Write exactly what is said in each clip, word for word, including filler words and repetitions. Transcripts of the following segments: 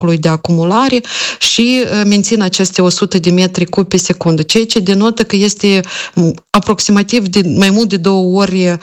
de acumulare și mențin aceste o sută de metri cub pe secundă, ceea ce denotă că este aproximativ de mai mult de două ori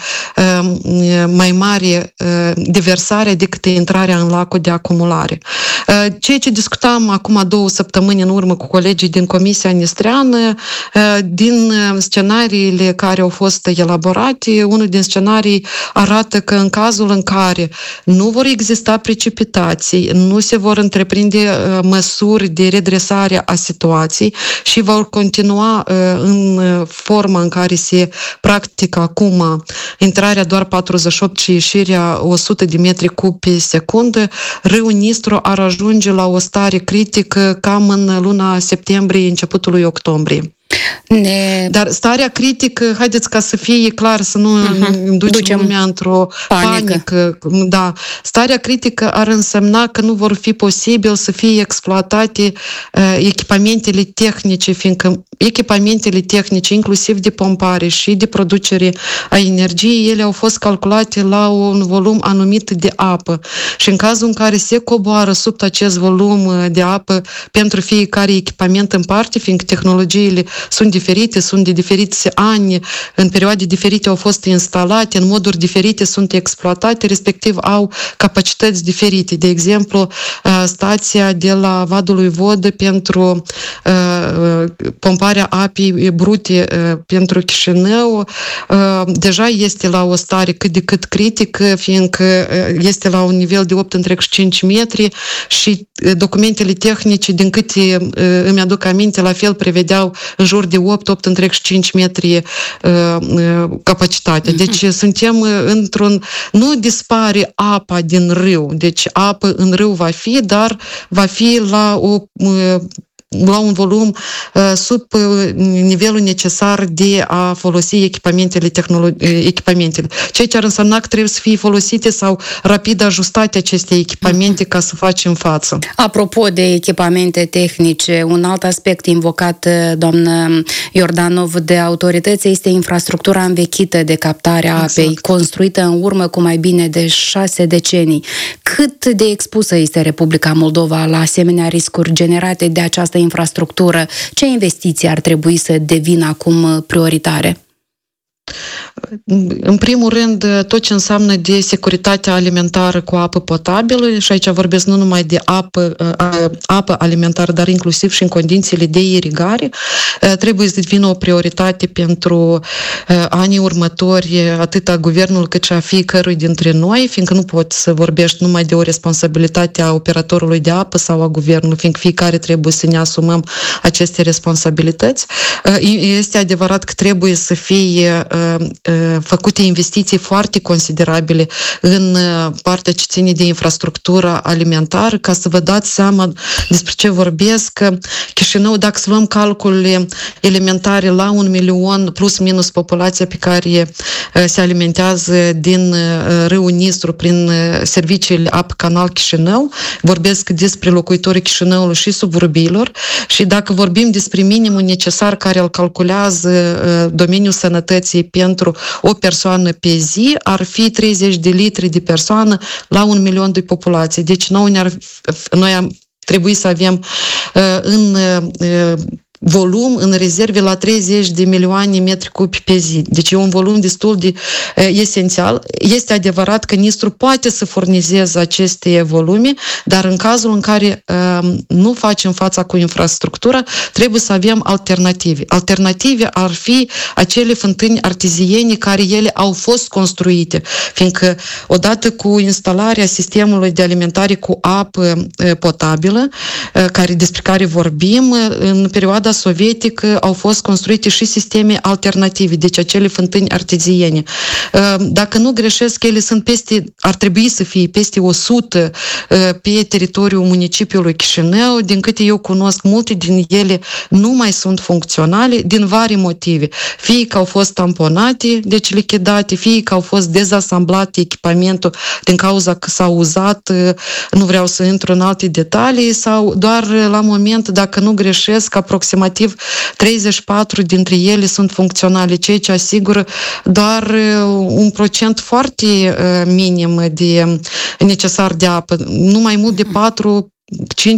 mai mare deversarea decât intrarea în lacul de acumulare. Ceea ce discutam acum două săptămâni în urmă cu colegii din Comisia Nistreană, din scenariile care au fost elaborate, unul din scenarii arată că în cazul în care nu vor exista precipitații, nu se vor întreprinde măsuri de redresare a situației și vor continua în forma în care se practică acum intrarea doar patruzeci și opt și ieșirea o sută de metri cub pe secundă, râul Nistru ar ajunge la o stare critică cam în luna septembrie, începutul lui octombrie. Ne... Dar starea critică, haideți ca să fie clar, să nu uh-huh. ducem, ducem lumea într-o panică. panică. Da. Starea critică ar însemna că nu vor fi posibil să fie exploatate uh, echipamentele tehnice, fiindcă echipamentele tehnice, inclusiv de pompare și de producere a energiei, ele au fost calculate la un volum anumit de apă. Și în cazul în care se coboară sub acest volum de apă pentru fiecare echipament în parte, fiindcă tehnologiile sunt diferite, sunt de diferiți ani, în perioade diferite au fost instalate, în moduri diferite sunt exploatate, respectiv au capacități diferite. De exemplu, stația de la Vadul lui Vodă pentru pomparea apei brute pentru Chișinău deja este la o stare cât de cât critică, fiindcă este la un nivel de opt virgulă cinci metri și documentele tehnice, din câte îmi aduc aminte, la fel prevedeau în jur de opt opt virgulă cinci metri uh, capacitate. Deci suntem într-un... Nu dispare apa din râu, deci apă în râu va fi, dar va fi la o... Uh, la un volum uh, sub uh, nivelul necesar de a folosi echipamentele, tehnolo- echipamentele. Ceea ce ar însemna că trebuie să fie folosite sau rapid ajustate aceste echipamente ca să facem față. Apropo de echipamente tehnice, un alt aspect invocat, doamnă Iordanov, de autorități este infrastructura învechită de captare a apei, exact. Construită în urmă cu mai bine de șase decenii. Cât de expusă este Republica Moldova la asemenea riscuri generate de această infrastructură? Ce investiții ar trebui să devină acum prioritare? În primul rând, tot ce înseamnă de securitatea alimentară cu apă potabilă, și aici vorbesc nu numai de apă, apă alimentară, dar inclusiv și în condițiile de irigare, trebuie să devină o prioritate pentru anii următori, atât a guvernului cât și a fiecărui dintre noi, fiindcă nu poți să vorbești numai de o responsabilitate a operatorului de apă sau a guvernului, fiindcă fiecare trebuie să ne asumăm aceste responsabilități. Este adevărat că trebuie să fie făcute investiții foarte considerabile în partea ce ține de infrastructura alimentară, ca să vă dați seama despre ce vorbesc. Chișinău, dacă să luăm calculele elementare la un milion plus minus populația pe care se alimentează din râul Nistru prin serviciile apă canal Chișinău, vorbesc despre locuitorii Chișinăului și suburbiilor, și dacă vorbim despre minimul necesar care îl calculează domeniul sănătății pentru o persoană pe zi, ar fi treizeci de litri de persoană la un milion de populație. Deci noi, ne-ar, noi am trebuit să avem uh, în uh, volum în rezerve la treizeci de milioane metri cubi pe zi. Deci e un volum destul de uh, esențial. Este adevărat că Nistru poate să furnizeze aceste volume, dar în cazul în care uh, nu facem fața cu infrastructura, trebuie să avem alternative. Alternative ar fi acele fântâni arteziene care ele au fost construite, fiindcă odată cu instalarea sistemului de alimentare cu apă uh, potabilă, uh, care, despre care vorbim, uh, în perioada sovietică au fost construite și sisteme alternative, deci acele fântâni arteziene. Dacă nu greșesc, ele sunt peste, ar trebui să fie peste o sută pe teritoriul municipiului Chișinău. Din câte eu cunosc, multe din ele nu mai sunt funcționale din vari motive. Fie că au fost tamponate, deci lichidate, fie că au fost dezasamblate echipamentul din cauza că s-au uzat, nu vreau să intru în alte detalii, sau doar la moment, dacă nu greșesc, aproximativ treizeci și patru dintre ele sunt funcționale, ceea ce asigură doar un procent foarte minim de necesar de apă. Nu mai mult de patru cinci